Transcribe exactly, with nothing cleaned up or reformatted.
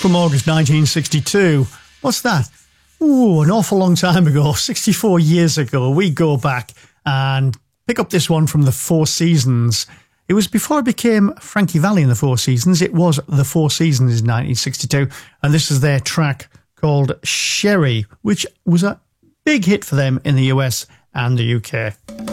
from August nineteen sixty-two. What's that? Ooh, an awful long time ago, sixty-four years ago. We go back and pick up this one from the Four Seasons. It was before it became Frankie Valli and the Four Seasons. It was the Four Seasons in nineteen sixty-two, and this is their track called Sherry, which was a big hit for them in the U S and the U K.